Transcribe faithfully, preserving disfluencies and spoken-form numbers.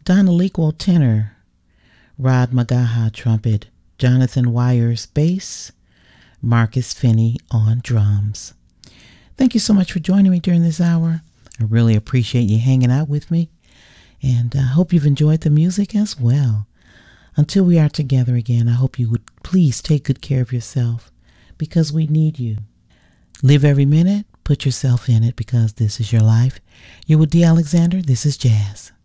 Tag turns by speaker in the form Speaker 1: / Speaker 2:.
Speaker 1: Don Aliquo tenor, Rod Magaha trumpet, Jonathan Wires bass, Marcus Finney on drums. Thank you so much for joining me during this hour. I really appreciate you hanging out with me, and I hope you've enjoyed the music as well. Until we are together again, I hope you would please take good care of yourself, because we need you. Live every minute, put yourself in it, because this is your life. You're with D. Alexander. This is Jazz.